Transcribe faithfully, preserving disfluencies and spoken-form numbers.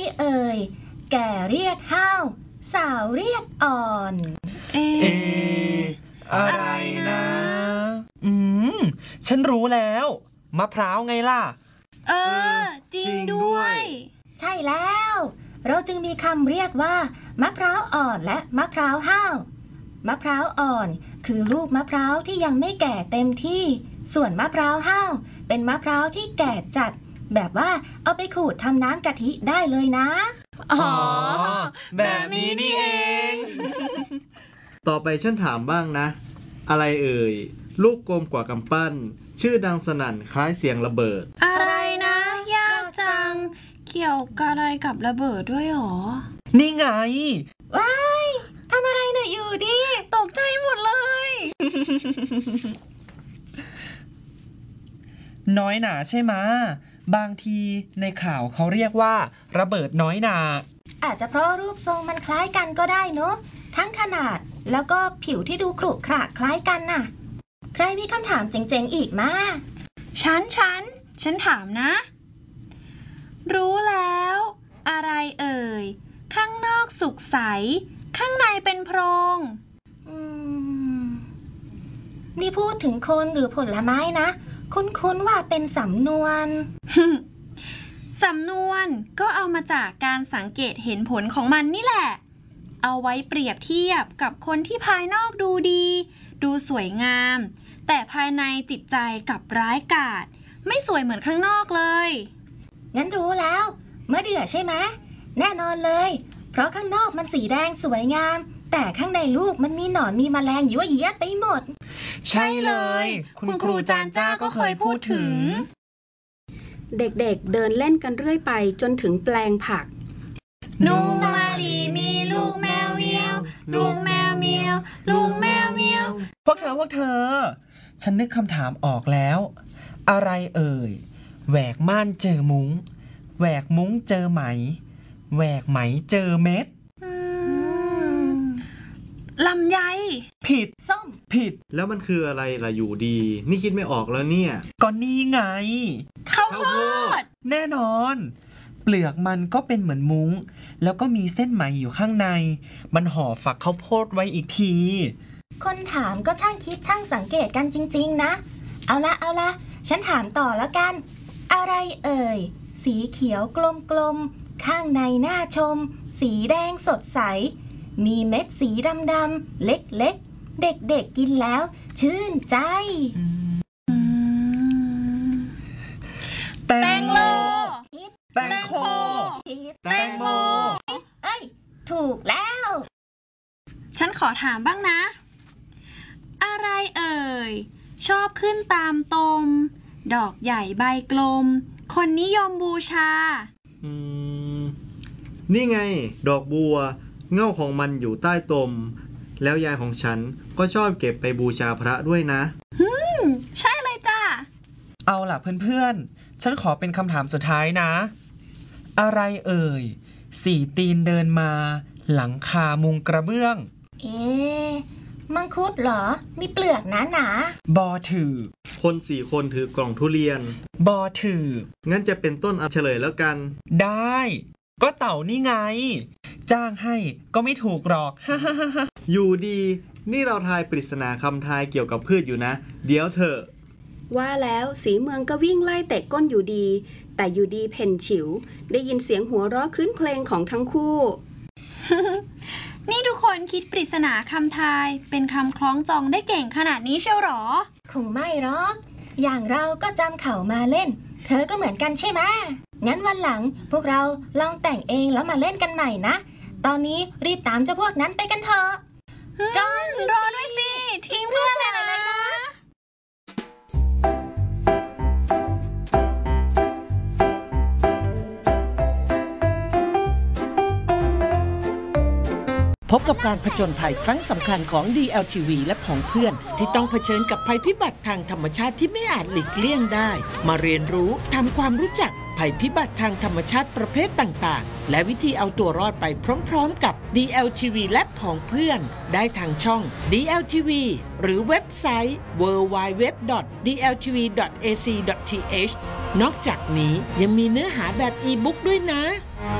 เอ่ยแก่เรียกห้าวสาวเรียกอ่อนเอ๊ะอะไรนะอืมฉันรู้แล้วมะพร้าวไงล่ะเออจริงด้วยใช่แล้วเราจึงมีคำเรียกว่ามะพร้าวอ่อนและมะพร้าวห้าวมะพร้าวอ่อนคือลูกมะพร้าวที่ยังไม่แก่เต็มที่ส่วนมะพร้าวห้าวเป็นมะพร้าวที่แก่จัดแบบว่าเอาไปขูดทำน้ำกะทิได้เลยนะอ๋อแบบนี้นี่เองต่อไปฉันถามบ้างนะอะไรเอ่ยลูกกลมกว่ากำปั้นชื่อดังสนั่นคล้ายเสียงระเบิดอะไรนะยากจังเกี่ยวกับอะไรกับระเบิดด้วยหรอนี่ไงว้ายทำอะไรน่ะอยู่ดิตกใจหมดเลยน้อยหนาใช่ไหมบางทีในข่าวเขาเรียกว่าระเบิดน้อยหนาอาจจะเพราะรูปทรงมันคล้ายกันก็ได้เนอะทั้งขนาดแล้วก็ผิวที่ดูขรุขระคล้ายกันน่ะใครมีคำถามเจ๋งๆอีกมาฉันฉันฉันถามนะรู้แล้วอะไรเอ่ยข้างนอกสุกใสข้างในเป็นโพรงอืมนี่พูดถึงคนหรือผลไม้นะคุ้นๆว่าเป็นสำนวนสำนวนก็เอามาจากการสังเกตเห็นผลของมันนี่แหละเอาไว้เปรียบเทียบกับคนที่ภายนอกดูดีดูสวยงามแต่ภายในจิตใจกลับร้ายกาจไม่สวยเหมือนข้างนอกเลยงั้นรู้แล้วมะเดื่อใช่ไหมแน่นอนเลยเพราะข้างนอกมันสีแดงสวยงามแต่ข้างในลูกมันมีหนอนมีแมลงยั่วเยี้ยไปหมดใช่เลยคุณครูจานจ้าก็เคยพูดถึงเด็กๆเดินเล่นกันเรื่อยไปจนถึงแปลงผักนูมาลีมีลูกแมวเมียวลูกแมวเมียวลูกแมวเมียวพวกเธอพวกเธอฉันนึกคำถามออกแล้วอะไรเอ่ยแหวกม่านเจอมุ้งแหวกมุ้งเจอไหมแหวกไหมเจอเม็ดลำไยผิดส้มผิดแล้วมันคืออะไรล่ะอยู่ดีนี่คิดไม่ออกแล้วเนี่ยก็นี่ไงข้าวโพดแน่นอนเปลือกมันก็เป็นเหมือนมุ้งแล้วก็มีเส้นไหมอยู่ข้างในมันห่อฝักข้าวโพดไว้อีกทีคนถามก็ช่างคิดช่างสังเกตกันจริงๆนะเอาละเอาละฉันถามต่อแล้วกันอะไรเอ่ยสีเขียวกลมๆข้างในน่าชมสีแดงสดใสมีเม็ดสีดำๆเล็กๆเด็กๆกินแล้วชื่นใจแตงโมแตงโมแตงโมเอ้ยถูกแล้วฉันขอถามบ้างนะอะไรเอ่ยชอบขึ้นตามตมดอกใหญ่ใบกลมคนนิยมบูชาอืมนี่ไงดอกบัวเง่าของมันอยู่ใต้ตมแล้วยายของฉันก็ชอบเก็บไปบูชาพระด้วยนะฮึมใช่เลยจ้ะเอาล่ะเพื่อนๆฉันขอเป็นคำถามสุดท้ายนะอะไรเอ่ยสี่ตีนเดินมาหลังคามุงกระเบื้องเอ๊ะมังคุดเหรอมีเปลือกหนาหนาบอถือคนสี่คนถือกล่องทุเรียนบอถืองั้นจะเป็นต้นเอาเฉลยแล้วกันได้ก็เต่านี่ไงจ้างให้ก็ไม่ถูกหรอกอยู่ดีนี่เราทายปริศนาคำทายเกี่ยวกับพืชอยู่นะเดี๋ยวเถอะว่าแล้วสีเมืองก็วิ่งไล่เตะก้นอยู่ดีแต่อยู่ดีเพ่นฉิวได้ยินเสียงหัวเราะคืนเคลงของทั้งคู่นี่ทุกคนคิดปริศนาคำทายเป็นคำคล้องจองได้เก่งขนาดนี้เชียวหรอคงไม่หรอกอย่างเราก็จำเขามาเล่นเธอก็เหมือนกันใช่ไหมงั้นวันหลังพวกเราลองแต่งเองแล้วมาเล่นกันใหม่นะตอนนี้รีบตามเจ้าพวกนั้นไปกันเถอะรอรอด้วยสิทิ้งเพื่อนเลยนะพบกับการผจญภัยครั้งสำคัญของ ดี แอล ที วี และผองเพื่อนที่ต้องเผชิญกับภัยพิบัติทางธรรมชาติที่ไม่อาจหลีกเลี่ยงได้มาเรียนรู้ทำความรู้จักภัยพิบัติทางธรรมชาติประเภทต่างๆและวิธีเอาตัวรอดไปพร้อมๆกับ ดี แอล ที วี และผองเพื่อนได้ทางช่อง ดี แอล ที วี หรือเว็บไซต์ ดับเบิลยู ดับเบิลยู ดับเบิลยู ดอท ดี แอล ที วี ดอท เอ ซี ดอท ที เอช นอกจากนี้ยังมีเนื้อหาแบบอีบุ๊กด้วยนะ